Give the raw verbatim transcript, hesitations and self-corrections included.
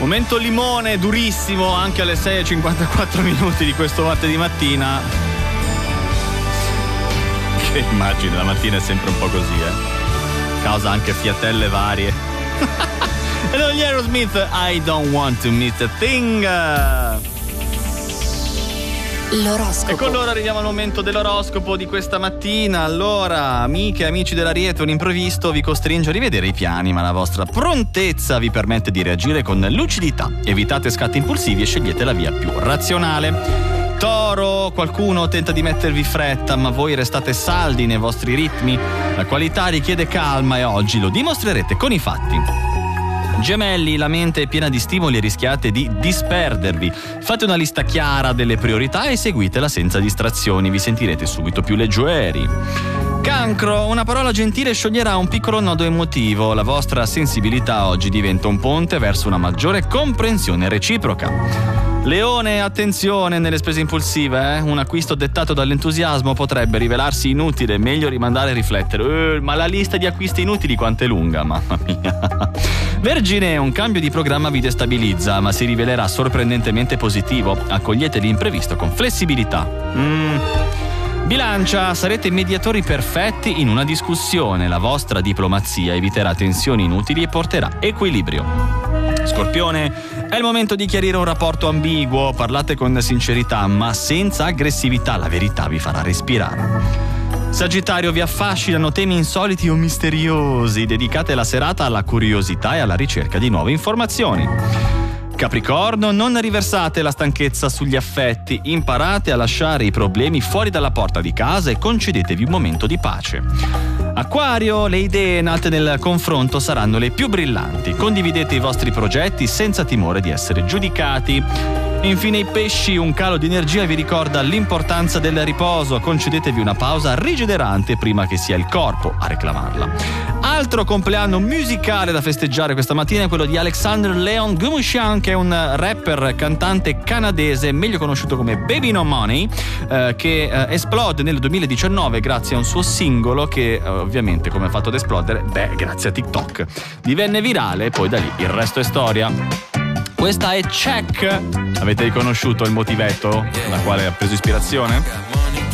Momento limone durissimo anche alle sei e cinquantaquattro minuti di questo martedì mattina. Che immagine, la mattina è sempre un po' così, eh. Causa anche fiatelle varie. E non gli Aerosmith, I don't want to miss a thing. L'oroscopo. E con loro arriviamo al momento dell'oroscopo di questa mattina. Allora, amiche e amici dell'Ariete, un imprevisto vi costringe a rivedere i piani, ma la vostra prontezza vi permette di reagire con lucidità. Evitate scatti impulsivi e scegliete la via più razionale. Toro, qualcuno tenta di mettervi fretta, ma voi restate saldi nei vostri ritmi. La qualità richiede calma e oggi lo dimostrerete con i fatti. Gemelli, la mente è piena di stimoli e rischiate di disperdervi. Fate una lista chiara delle priorità e seguitela senza distrazioni, vi sentirete subito più leggeri. Cancro, una parola gentile scioglierà un piccolo nodo emotivo. La vostra sensibilità oggi diventa un ponte verso una maggiore comprensione reciproca. Leone, attenzione nelle spese impulsive, eh? Un acquisto dettato dall'entusiasmo potrebbe rivelarsi inutile, meglio rimandare a riflettere. Eh, ma la lista di acquisti inutili quanto è lunga, mamma mia. Vergine, un cambio di programma vi destabilizza, ma si rivelerà sorprendentemente positivo. Accogliete l'imprevisto con flessibilità. Mm. Bilancia, sarete mediatori perfetti in una discussione. La vostra diplomazia eviterà tensioni inutili e porterà equilibrio. Scorpione, è il momento di chiarire un rapporto ambiguo. Parlate con sincerità, ma senza aggressività. La verità vi farà respirare. Sagittario, vi affascinano temi insoliti o misteriosi. Dedicate la serata alla curiosità e alla ricerca di nuove informazioni. Capricorno, non riversate la stanchezza sugli affetti, imparate a lasciare i problemi fuori dalla porta di casa e concedetevi un momento di pace. Acquario, le idee nate nel confronto saranno le più brillanti, condividete i vostri progetti senza timore di essere giudicati. Infine i pesci, un calo di energia vi ricorda l'importanza del riposo, concedetevi una pausa rigenerante prima che sia il corpo a reclamarla. Altro compleanno musicale da festeggiare questa mattina è quello di Alexander Leon Gumshoe, che è un rapper cantante canadese meglio conosciuto come Baby No Money, eh, che eh, esplode nel duemiladiciannove grazie a un suo singolo che eh, ovviamente come ha fatto ad esplodere? Beh, grazie a TikTok. Divenne virale e poi da lì il resto è storia. Questa è Check. Avete riconosciuto il motivetto da quale ha preso ispirazione?